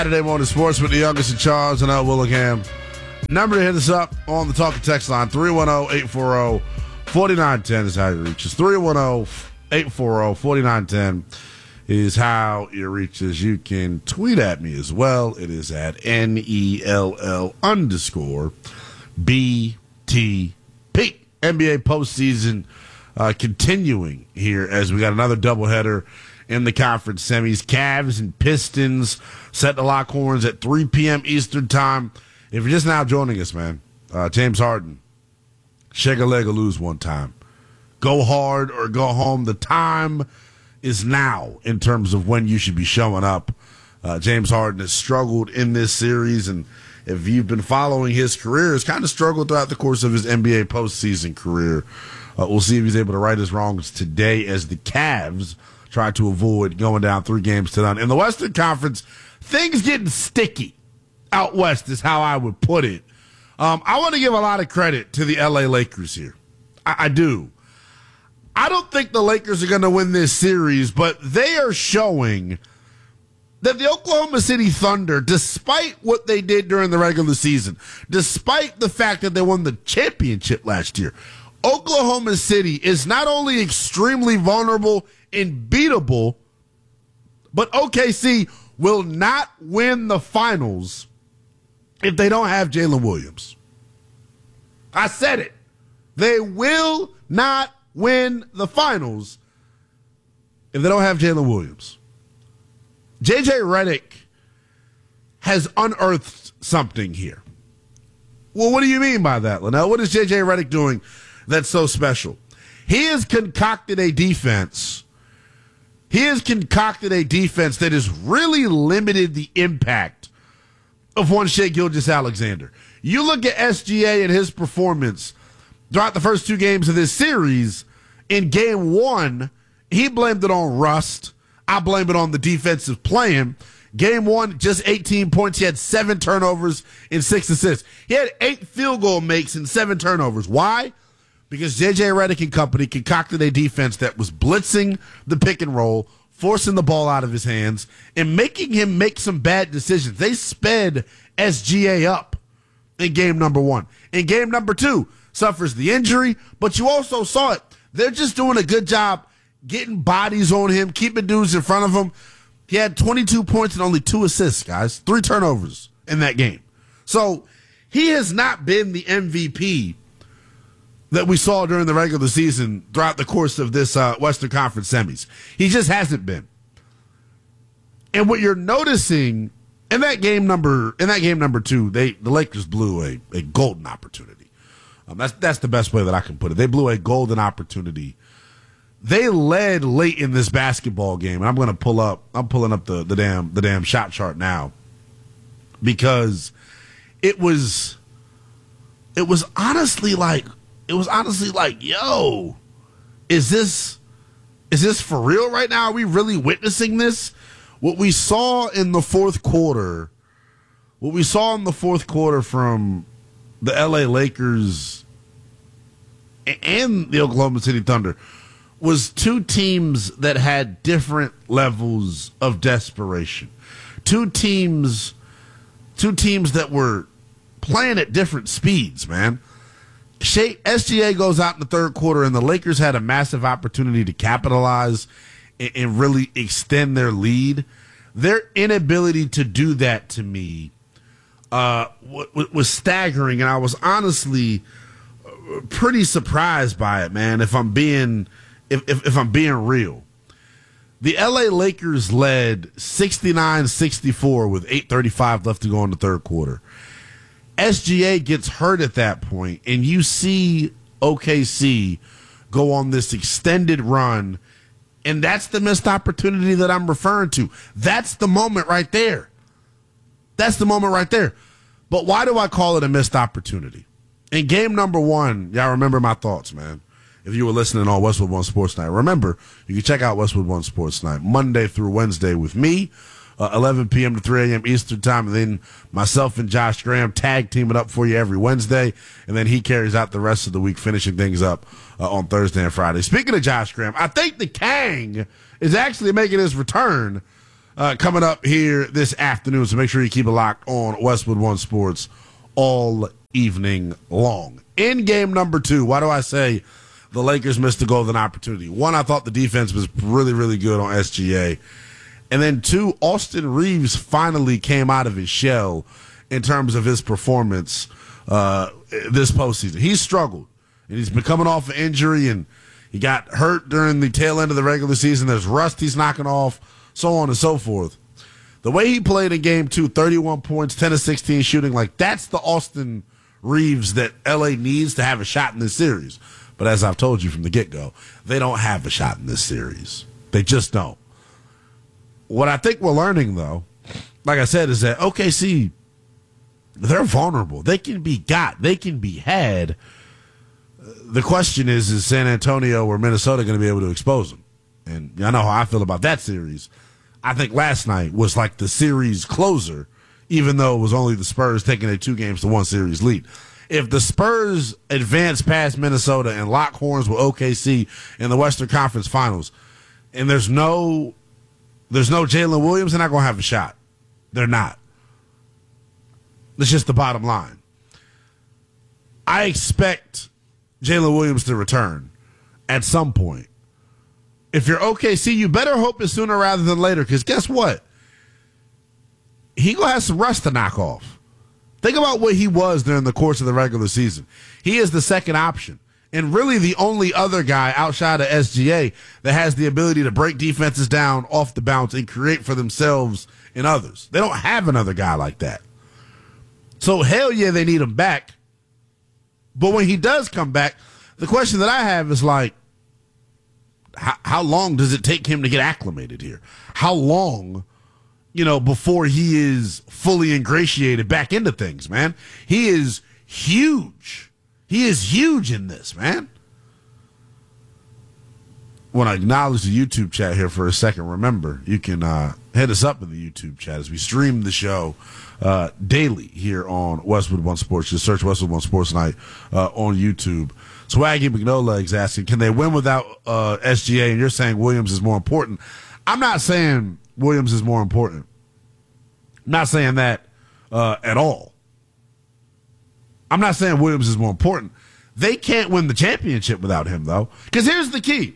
Saturday morning sports with the youngest in Charles and L. Willingham. Number to hit us up on the talk and text line, 310-840-4910 is how you reach us. 310-840-4910 is how you reach us. You can tweet at me as well. It is at NELL_BTP. NBA postseason continuing here as we got another doubleheader in the conference semis. Cavs and Pistons set to lock horns at 3 p.m. Eastern time. If you're just now joining us, man, James Harden, shake a leg or lose one time. Go hard or go home. The time is now in terms of when you should be showing up. James Harden has struggled in this series, and if you've been following his career, has kind of struggled throughout the course of his NBA postseason career. We'll see if he's able to right his wrongs today as the Cavs try to avoid going down 3-0. In the Western Conference, things getting sticky out west is how I would put it. I want to give a lot of credit to the L.A. Lakers here. I do. I don't think the Lakers are going to win this series, but they are showing that the Oklahoma City Thunder, despite what they did during the regular season, despite the fact that they won the championship last year, Oklahoma City is not only extremely vulnerable and beatable, but OKC will not win the finals if they don't have Jalen Williams. I said it. They will not win the finals if they don't have Jalen Williams. J.J. Redick has unearthed something here. Well, what do you mean by that, Linnell? What is J.J. Redick doing that's so special? He has concocted a defense. He has concocted a defense that has really limited the impact of one Shai Gilgeous-Alexander. You look at SGA and his performance throughout the first 2 games of this series. In game 1, he blamed it on rust. I blame it on the defensive playing. Game 1, just 18 points. He had 7 turnovers and 6 assists. He had 8 field goal makes and 7 turnovers. Why? Because J.J. Redick and company concocted a defense that was blitzing the pick and roll, forcing the ball out of his hands, and making him make some bad decisions. They sped SGA up in game number 1. In game number 2, suffers the injury, but you also saw it. They're just doing a good job getting bodies on him, keeping dudes in front of him. He had 22 points and only 2 assists, guys. 3 turnovers in that game. So he has not been the MVP that we saw during the regular season throughout the course of this Western Conference semis. He just hasn't been. And what you're noticing in that game number 2, the Lakers blew a golden opportunity. That's the best way that I can put it. They blew a golden opportunity. They led late in this basketball game, and I'm pulling up the damn shot chart now, because it was honestly like, yo, is this for real right now? Are we really witnessing this? What we saw in the fourth quarter from the LA Lakers and the Oklahoma City Thunder was 2 teams that had different levels of desperation. Two teams that were playing at different speeds, man. SGA goes out in the third quarter, and the Lakers had a massive opportunity to capitalize and really extend their lead. Their inability to do that, to me, was staggering, and I was honestly pretty surprised by it, man. If I'm being real, the LA Lakers led 69-64 with 8:35 left to go in the third quarter. SGA gets hurt at that point, and you see OKC go on this extended run, and that's the missed opportunity that I'm referring to. That's the moment right there. But why do I call it a missed opportunity? In game number 1, y'all remember my thoughts, man. If you were listening on Westwood One Sports Night, remember, you can check out Westwood One Sports Night Monday through Wednesday with me, 11 p.m. to 3 a.m. Eastern time, and then myself and Josh Graham tag teaming up for you every Wednesday, and then he carries out the rest of the week, finishing things up on Thursday and Friday. Speaking of Josh Graham, I think the Kang is actually making his return coming up here this afternoon, so make sure you keep it locked on Westwood One Sports all evening long. In game number 2, why do I say the Lakers missed a golden opportunity? 1, I thought the defense was really, really good on SGA. And then 2, Austin Reeves finally came out of his shell in terms of his performance this postseason. He's struggled, and he's been coming off an injury, and he got hurt during the tail end of the regular season. There's rust he's knocking off, so on and so forth. The way he played in game 2, 31 points, 10 of 16 shooting, like that's the Austin Reeves that LA needs to have a shot in this series. But as I've told you from the get-go, they don't have a shot in this series. They just don't. What I think we're learning, though, like I said, is that OKC, they're vulnerable. They can be got. They can be had. The question is San Antonio or Minnesota going to be able to expose them? And I know how I feel about that series. I think last night was like the series closer, even though it was only the Spurs taking a 2-1 series lead. If the Spurs advance past Minnesota and lock horns with OKC in the Western Conference Finals, and there's no Jalen Williams, they're not going to have a shot. They're not. That's just the bottom line. I expect Jalen Williams to return at some point. If you're OKC, you better hope it's sooner rather than later, because guess what? He going to have some rust to knock off. Think about what he was during the course of the regular season. He is the second option, and really the only other guy outside of SGA that has the ability to break defenses down off the bounce and create for themselves and others. They don't have another guy like that. So hell yeah, they need him back. But when he does come back, the question that I have is like, how long does it take him to get acclimated here? How long, before he is fully ingratiated back into things, man? He is huge. He is huge in this, man. I want to acknowledge the YouTube chat here for a second. Remember, you can hit us up in the YouTube chat as we stream the show daily here on Westwood One Sports. Just search Westwood One Sports Night on YouTube. Swaggy McNolegs asking, can they win without SGA? And you're saying Williams is more important. I'm not saying Williams is more important. I'm not saying that at all. I'm not saying Williams is more important. They can't win the championship without him, though. Because here's the key.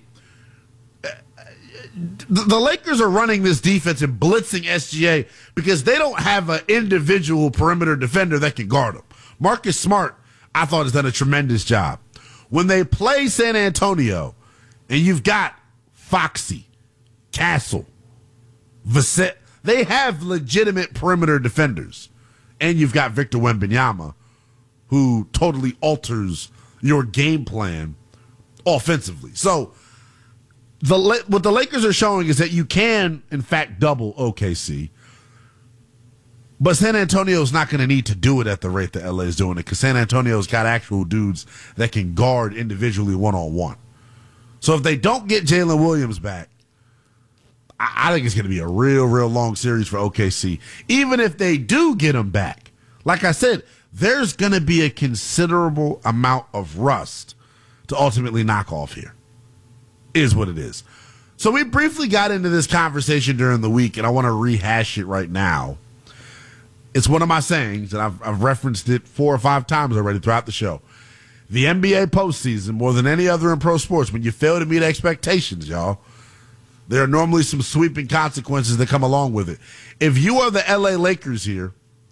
The Lakers are running this defense and blitzing SGA because they don't have an individual perimeter defender that can guard him. Marcus Smart, I thought, has done a tremendous job. When they play San Antonio, and you've got Foxy, Castle, Vassell, they have legitimate perimeter defenders. And you've got Victor Wembanyama, who totally alters your game plan offensively. So what the Lakers are showing is that you can, in fact, double OKC. But San Antonio's not going to need to do it at the rate that LA is doing it, because San Antonio's got actual dudes that can guard individually one-on-one. So if they don't get Jalen Williams back, I think it's going to be a real, real long series for OKC. Even if they do get him back, like I said, there's going to be a considerable amount of rust to ultimately knock off here, is what it is. So we briefly got into this conversation during the week, and I want to rehash it right now. It's one of my sayings, and I've referenced it 4 or 5 times already throughout the show. The NBA postseason, more than any other in pro sports, when you fail to meet expectations, y'all, there are normally some sweeping consequences that come along with it. If you are the LA Lakers here,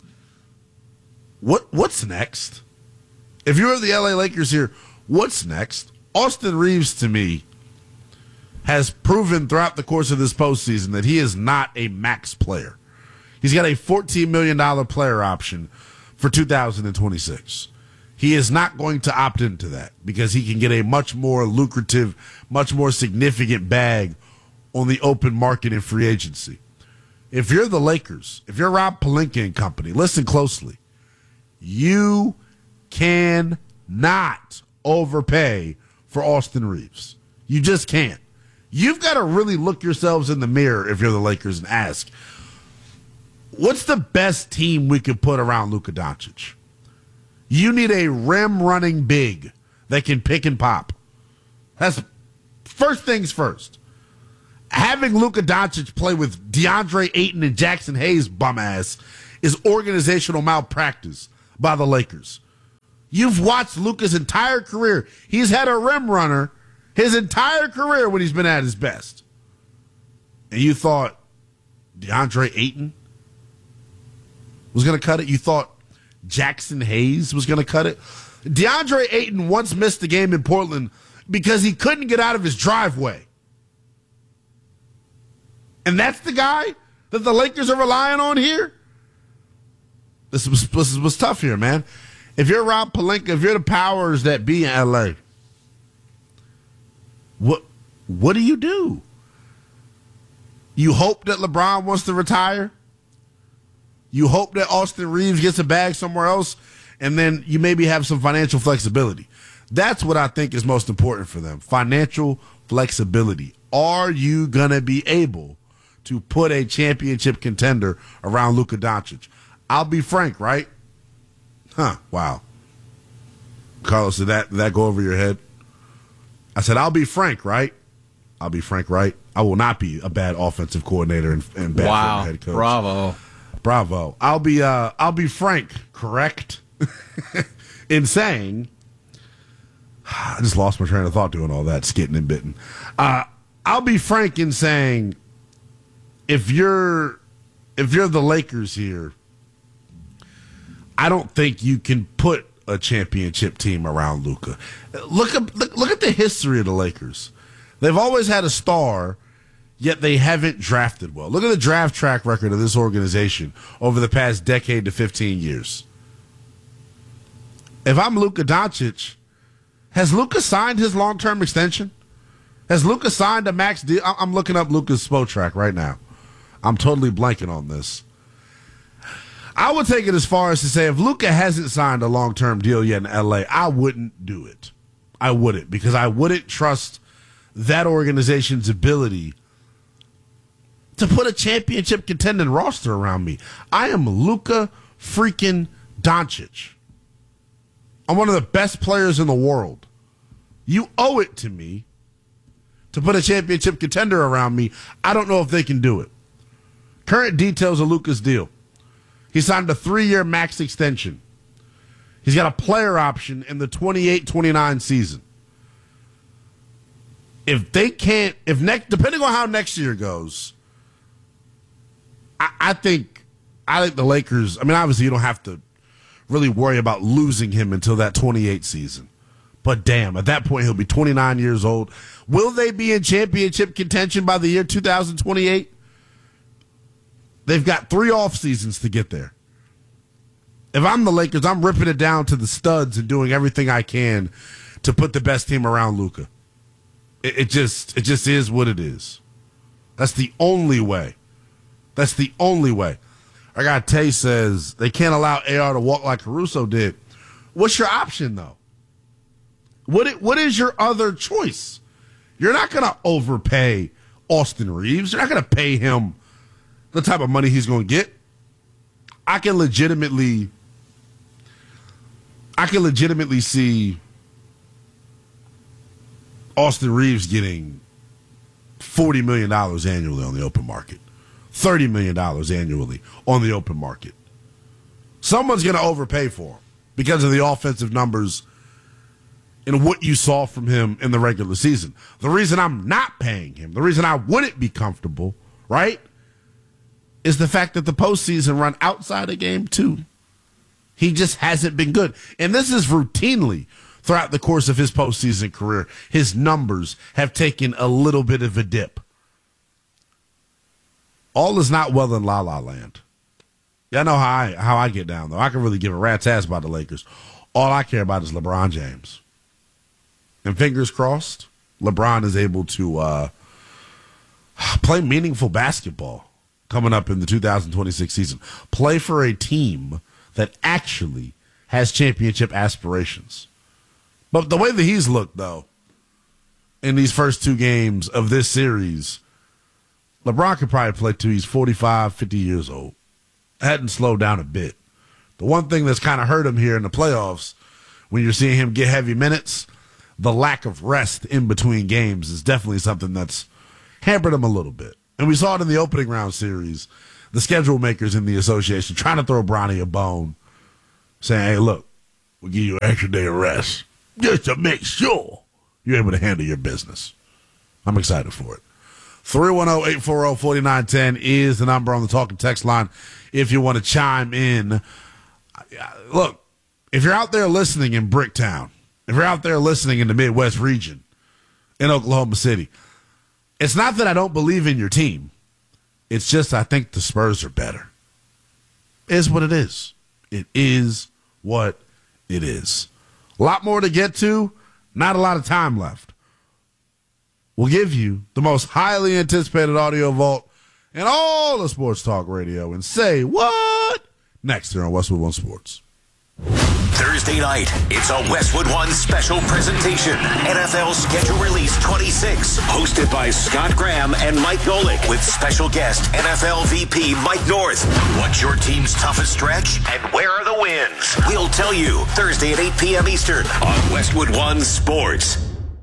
what's next? If you're the LA Lakers here, what's next? Austin Reeves, to me, has proven throughout the course of this postseason that he is not a max player. He's got a $14 million player option for 2026. He is not going to opt into that because he can get a much more lucrative, much more significant bag on the open market in free agency. If you're the Lakers, if you're Rob Pelinka and company, listen closely. You cannot overpay for Austin Reeves. You just can't. You've got to really look yourselves in the mirror if you're the Lakers and ask, what's the best team we could put around Luka Doncic? You need a rim-running big that can pick and pop. That's first things first. Having Luka Doncic play with DeAndre Ayton and Jackson Hayes bum ass is organizational malpractice by the Lakers. You've watched Luka's entire career. He's had a rim runner his entire career when he's been at his best. And you thought DeAndre Ayton was going to cut it? You thought Jackson Hayes was going to cut it? DeAndre Ayton once missed a game in Portland because he couldn't get out of his driveway. And that's the guy that the Lakers are relying on here? This was tough here, man. If you're Rob Pelinka, if you're the powers that be in L.A., what do? You hope that LeBron wants to retire? You hope that Austin Reeves gets a bag somewhere else, and then you maybe have some financial flexibility. That's what I think is most important for them, financial flexibility. Are you going to be able to put a championship contender around Luka Doncic? I'll be frank, right? Wow. Carlos, did that go over your head? I said, I'll be frank, right? I'll be frank, right? I will not be a bad offensive coordinator and bad head coach. Bravo. I'll be frank, correct? In saying, I just lost my train of thought doing all that, skitting and bitten. I'll be frank in saying, if you're the Lakers here, I don't think you can put a championship team around Luka. Look at the history of the Lakers. They've always had a star, yet they haven't drafted well. Look at the draft track record of this organization over the past decade to 15 years. If I'm Luka Doncic, has Luka signed his long-term extension? Has Luka signed a max deal? I'm looking up Luka's SPO track right now. I'm totally blanking on this. I would take it as far as to say if Luka hasn't signed a long-term deal yet in L.A., I wouldn't do it. I wouldn't, because I wouldn't trust that organization's ability to put a championship contending roster around me. I am Luka freaking Doncic. I'm one of the best players in the world. You owe it to me to put a championship contender around me. I don't know if they can do it. Current details of Luka's deal. He signed a 3-year max extension. He's got a player option in the 28-29 season. Depending on how next year goes, I think the Lakers, obviously you don't have to really worry about losing him until that 28 season. But damn, at that point he'll be 29 years old. Will they be in championship contention by the year 2028? They've got 3 off seasons to get there. If I'm the Lakers, I'm ripping it down to the studs and doing everything I can to put the best team around Luka. It just is what it is. That's the only way. I got Tay says they can't allow AR to walk like Caruso did. What's your option, though? What is your other choice? You're not going to overpay Austin Reeves. You're not going to pay him the type of money he's going to get. I can legitimately see Austin Reeves getting $40 million annually on the open market, $30 million annually on the open market. Someone's going to overpay for him because of the offensive numbers and what you saw from him in the regular season. The reason I'm not paying him, the reason I wouldn't be comfortable, right, is the fact that the postseason run outside of game 2. He just hasn't been good. And this is routinely throughout the course of his postseason career. His numbers have taken a little bit of a dip. All is not well in La La Land. Y'all know how I get down, though. I can really give a rat's ass about the Lakers. All I care about is LeBron James. And fingers crossed, LeBron is able to play meaningful basketball coming up in the 2026 season. Play for a team that actually has championship aspirations. But the way that he's looked, though, in these first 2 games of this series, LeBron could probably play till he's 45, 50 years old. Hadn't slowed down a bit. The one thing that's kind of hurt him here in the playoffs, when you're seeing him get heavy minutes, the lack of rest in between games is definitely something that's hampered them a little bit. And we saw it in the opening round series, the schedule makers in the association trying to throw Bronny a bone, saying, hey, look, we'll give you an extra day of rest just to make sure you're able to handle your business. I'm excited for it. 310-840-4910 is the number on the talk and text line if you want to chime in. Look, if you're out there listening in Bricktown, if you're out there listening in the Midwest region, in Oklahoma City, it's not that I don't believe in your team. It's just I think the Spurs are better. It is what it is. It is what it is. A lot more to get to, not a lot of time left. We'll give you the most highly anticipated audio vault in all of sports talk radio and say what? Next here on Westwood One Sports. Thursday night, it's a Westwood One special presentation. NFL Schedule Release 26, hosted by Scott Graham and Mike Golick, with special guest NFL VP Mike North. What's your team's toughest stretch, and where are the wins? We'll tell you Thursday at 8 p.m. Eastern on Westwood One Sports.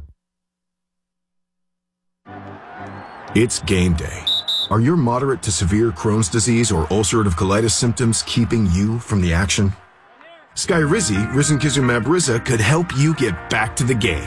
It's game day. Are your moderate to severe Crohn's disease or ulcerative colitis symptoms keeping you from the action? Skyrizi, risankizumab Riza, could help you get back to the game.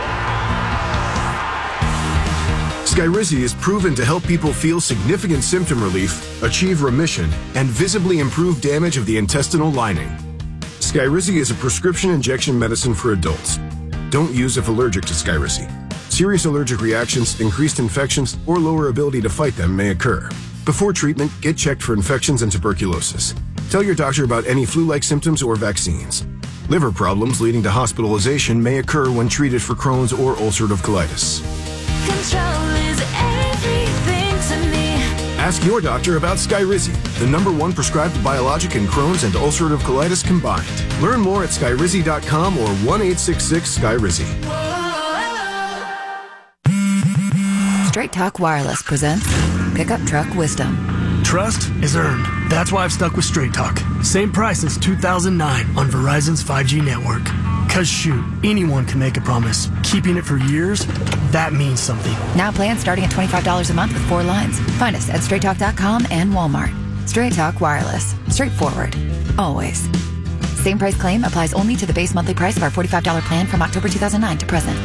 Skyrizi is proven to help people feel significant symptom relief, achieve remission, and visibly improve damage of the intestinal lining. Skyrizi is a prescription injection medicine for adults. Don't use if allergic to Skyrizi. Serious allergic reactions, increased infections, or lower ability to fight them may occur. Before treatment, get checked for infections and tuberculosis. Tell your doctor about any flu-like symptoms or vaccines. Liver problems leading to hospitalization may occur when treated for Crohn's or ulcerative colitis. Control is everything to me. Ask your doctor about Skyrizi, the #1 prescribed biologic in Crohn's and ulcerative colitis combined. Learn more at skyrizi.com or 1-866-SKYRIZI. Straight Talk Wireless presents Pickup Truck Wisdom. Trust is earned. That's why I've stuck with Straight Talk. Same price since 2009 on Verizon's 5G network. Cause shoot, anyone can make a promise. Keeping it for years, that means something. Now plans starting at $25 a month with 4 lines. Find us at straighttalk.com and Walmart. Straight Talk Wireless. Straightforward. Always. Same price claim applies only to the base monthly price of our $45 plan from October 2009 to present.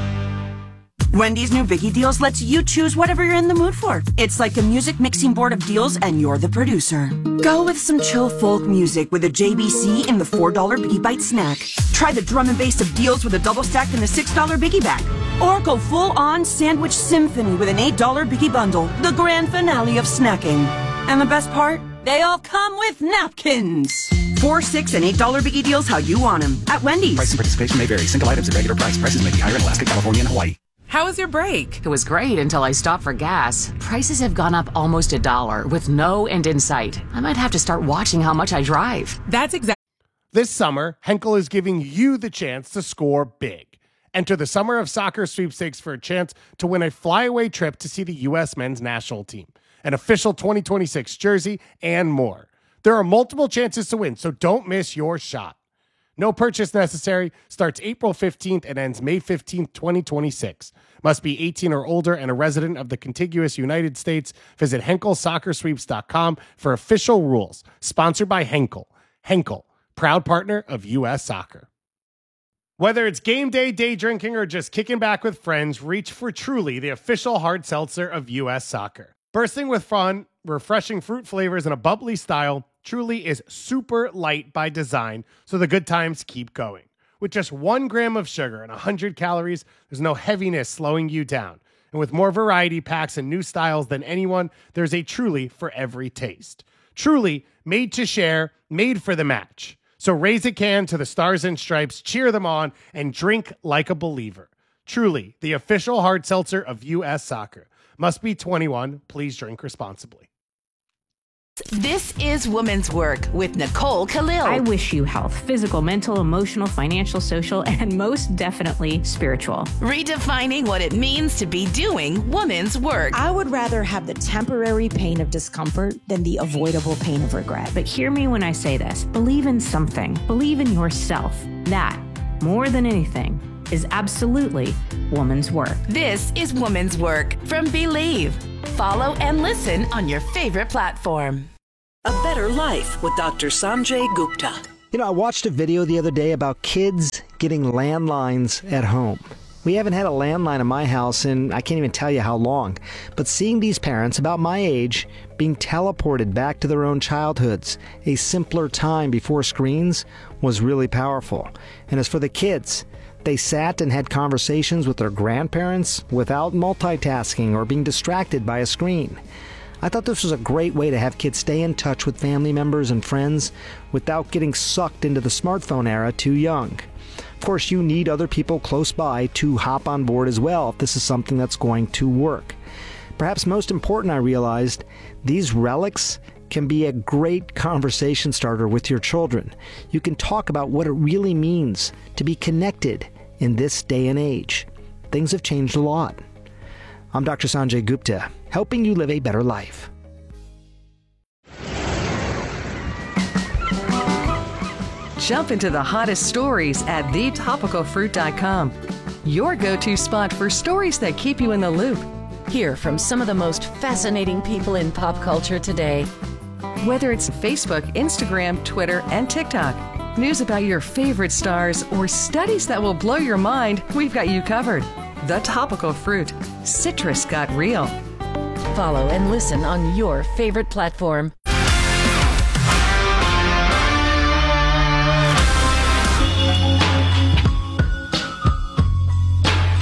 Wendy's new Biggie Deals lets you choose whatever you're in the mood for. It's like a music mixing board of deals, and you're the producer. Go with some chill folk music with a JBC in the $4 Biggie Bite snack. Try the drum and bass of deals with a double stack in the $6 Biggie bag. Or go full-on sandwich symphony with an $8 Biggie bundle, the grand finale of snacking. And the best part? They all come with napkins. $4, $6, and $8 Biggie Deals how you want them at Wendy's. Price and participation may vary. Single items at regular price. Prices may be higher in Alaska, California, and Hawaii. How was your break? It was great until I stopped for gas. Prices have gone up almost $1 with no end in sight. I might have to start watching how much I drive. That's exactly. This summer, Henkel is giving you the chance to score big. Enter the Summer of Soccer sweepstakes for a chance to win a flyaway trip to see the U.S. men's national team, an official 2026 jersey, and more. There are multiple chances to win, so don't miss your shot. No purchase necessary. Starts April 15th and ends May 15th, 2026. Must be 18 or older and a resident of the contiguous United States. Visit HenkelSoccerSweeps.com for official rules. Sponsored by Henkel. Henkel, proud partner of U.S. Soccer. Whether it's game day, day drinking, or just kicking back with friends, reach for Truly, the official hard seltzer of U.S. Soccer. Bursting with fun, refreshing fruit flavors, and a bubbly style, Truly is super light by design, so the good times keep going. With just 1 gram of sugar and 100 calories, there's no heaviness slowing you down. And with more variety packs and new styles than anyone, there's a Truly for every taste. Truly, made to share, made for the match. So raise a can to the Stars and Stripes, cheer them on, and drink like a believer. Truly, the official hard seltzer of U.S. Soccer. Must be 21. Please drink responsibly. This is Women's Work with Nicole Khalil. I wish you health, physical, mental, emotional, financial, social, and most definitely spiritual. Redefining what it means to be doing women's work. I would rather have the temporary pain of discomfort than the avoidable pain of regret. But hear me when I say this. Believe in something. Believe in yourself. That, more than anything, is absolutely woman's work. This is Woman's Work from Believe. Follow and listen on your favorite platform. A Better Life with Dr. Sanjay Gupta. You know, I watched a video the other day about kids getting landlines at home. We haven't had a landline in my house in I can't even tell you how long. But seeing these parents about my age being teleported back to their own childhoods, a simpler time before screens, was really powerful. And as for the kids, they sat and had conversations with their grandparents without multitasking or being distracted by a screen. I thought this was a great way to have kids stay in touch with family members and friends without getting sucked into the smartphone era too young. Of course, you need other people close by to hop on board as well if this is something that's going to work. Perhaps most important, I realized, these relics can be a great conversation starter with your children. You can talk about what it really means to be connected in this day and age. Things have changed a lot. I'm Dr. Sanjay Gupta, helping you live a better life. Jump into the hottest stories at thetopicalfruit.com. Your go-to spot for stories that keep you in the loop. Hear from some of the most fascinating people in pop culture today. Whether it's Facebook, Instagram, Twitter, and TikTok, news about your favorite stars, or studies that will blow your mind, we've got you covered. The Topical Fruit. Citrus got real. Follow and listen on your favorite platform.